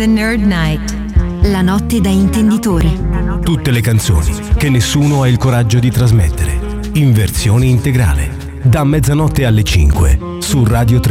The Nerd Night. La notte da intenditori. Tutte le canzoni che nessuno ha il coraggio di trasmettere, in versione integrale, da mezzanotte alle 5 su Radio 3.